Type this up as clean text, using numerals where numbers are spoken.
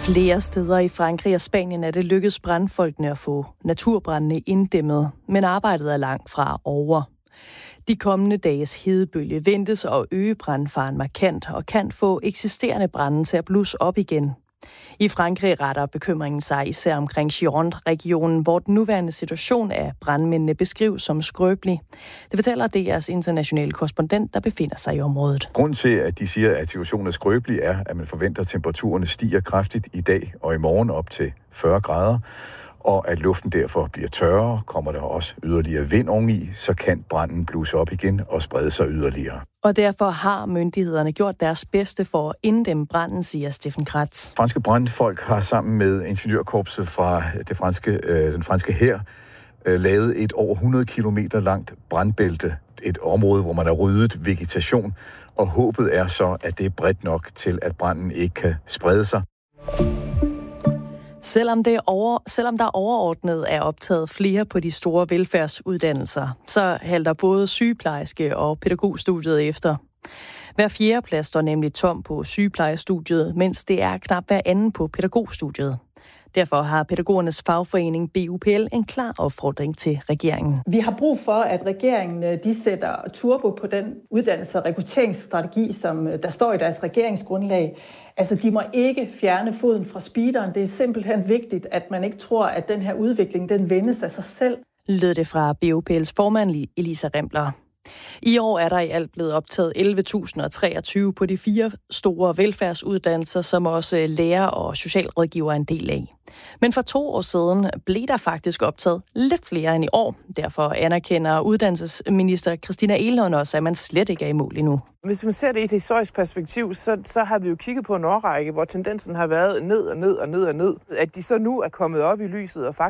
Flere steder i Frankrig og Spanien er det lykkedes brandfolkene at få naturbrandene inddæmmet, men arbejdet er langt fra over. De kommende dages hedebølge ventes at øge brandfaren markant og kan få eksisterende brande til at blusse op igen. I Frankrig retter bekymringen sig især omkring Gironde-regionen, hvor den nuværende situation af brandmændene beskrives som skrøbelig. Det fortæller DR's internationale korrespondent, der befinder sig i området. Grunden til, at de siger, at situationen er skrøbelig, er, at man forventer, at temperaturerne stiger kraftigt i dag og i morgen op til 40 grader, og at luften derfor bliver tørrere. Kommer der også yderligere vind oveni, så kan branden blusse op igen og sprede sig yderligere. Og derfor har myndighederne gjort deres bedste for at inddæmme branden, siger Steffen Kratz. Franske brandfolk har sammen med ingeniørkorpset fra den franske hær lavet et over 100 kilometer langt brandbælte. Et område, hvor man har ryddet vegetation, og håbet er så, at det er bredt nok til, at branden ikke kan sprede sig. Selvom der overordnet er optaget flere på de store velfærdsuddannelser, så halter både sygeplejerske og pædagogstudiet efter. Hver fjerde plads står nemlig tom på sygeplejestudiet, mens det er knap hver anden på pædagogstudiet. Derfor har pædagogernes fagforening BUPL en klar opfordring til regeringen. Vi har brug for, at regeringen de sætter turbo på den uddannelse- og rekrutteringsstrategi, som der står i deres regeringsgrundlag. Altså, de må ikke fjerne foden fra speederen. Det er simpelthen vigtigt, at man ikke tror, at den her udvikling, den vendes af sig selv. Lød det fra BUPL's formand Elisa Rempler. I år er der i alt blevet optaget 11.023 på de 4 store velfærdsuddannelser, som også lærer og socialrådgiver er en del af. Men for 2 år siden blev der faktisk optaget lidt flere end i år. Derfor anerkender uddannelsesminister Christina Egelund også, at man slet ikke er i mål endnu. Hvis man ser det i et historisk perspektiv, så har vi jo kigget på en årrække, hvor tendensen har været ned. At de så nu er kommet op i lyset og faktisk